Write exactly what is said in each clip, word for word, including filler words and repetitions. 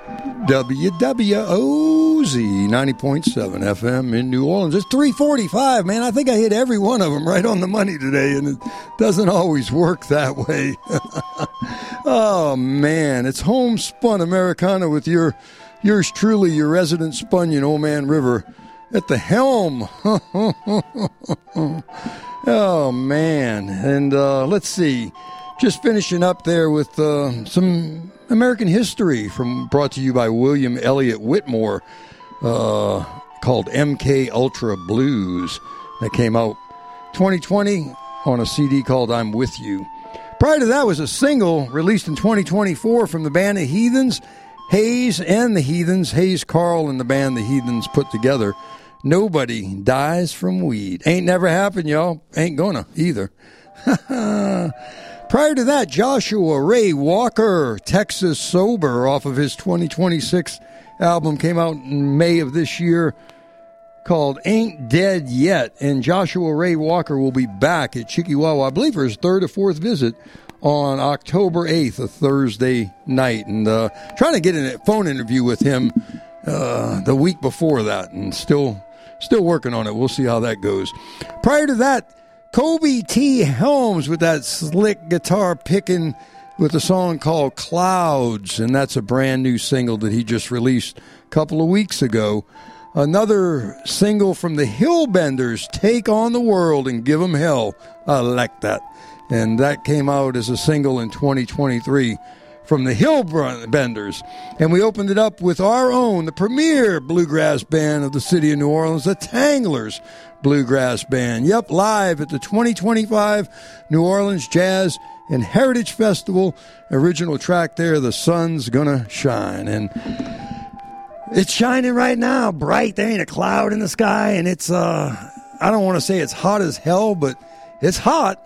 W W O Z ninety point seven F M in New Orleans. It's three forty-five, man. I think I hit every one of them right on the money today, and it doesn't always work that way. Oh, man. It's Homespun Americana with your yours truly, your resident Spunyon, Old Man River, at the helm. Oh, man. And uh, let's see. Just finishing up there with uh, some American history from brought to you by William Elliott Whitmore, uh, called M K Ultra Blues. That came out twenty twenty on a C D called I'm With You. Prior to that was a single released in twenty twenty-four from the band The Heathens, Hayes and The Heathens, Hayes Carl and the band The Heathens put together. Nobody dies from weed. Ain't never happened, y'all. Ain't gonna either. Prior to that, Joshua Ray Walker, Texas Sober, off of his twenty twenty-six album, came out in May of this year, called Ain't Dead Yet. And Joshua Ray Walker will be back at Chiquiwawa, I believe, for his third or fourth visit on October eighth, a Thursday night. And uh, trying to get a phone interview with him uh, the week before that, and still, still working on it. We'll see how that goes. Prior to that, Kobe T. Helms with that slick guitar picking with a song called Clouds, and that's a brand new single that he just released a couple of weeks ago. Another single from the Hillbenders, Take on the World and Give 'em Hell. I like that. And that came out as a single in twenty twenty-three from the Hillbenders. And we opened it up with our own, the premier bluegrass band of the city of New Orleans, the Tanglers Bluegrass Band. Yep, live at the twenty twenty-five New Orleans Jazz and Heritage Festival. Original track there, The Sun's Gonna Shine. And it's shining right now, bright. There ain't a cloud in the sky. And it's, uh, I don't want to say it's hot as hell, but it's hot.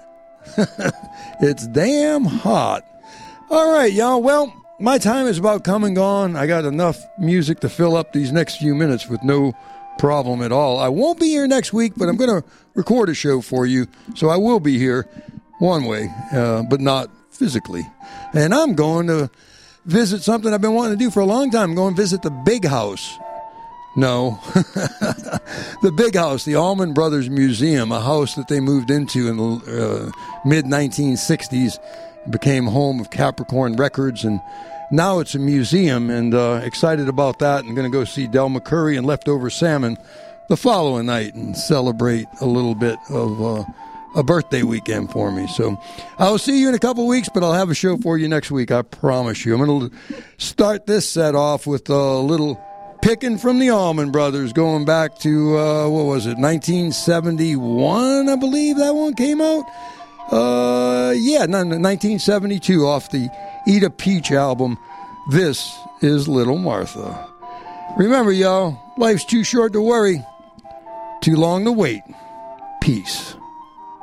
It's damn hot. All right, y'all. Well, my time is about come and gone. I got enough music to fill up these next few minutes with no problem at all. I won't be here next week, but I'm going to record a show for you, so I will be here one way, uh, but not physically. And I'm going to visit something I've been wanting to do for a long time. I'm going to visit the Big House. No. The Big House, the Allman Brothers Museum, a house that they moved into in the uh, mid nineteen sixties, became home of Capricorn Records, and now it's a museum, and uh, excited about that. I'm going to go see Del McCurry and Leftover Salmon the following night and celebrate a little bit of uh, a birthday weekend for me. So I'll see you in a couple weeks, but I'll have a show for you next week, I promise you. I'm going to start this set off with a little picking from the Allman Brothers, going back to, uh, what was it, nineteen seventy-one, I believe that one came out? Uh, yeah, nineteen seventy-two, off the Eat a Peach album. This is Little Martha. Remember, y'all, life's too short to worry, too long to wait. Peace.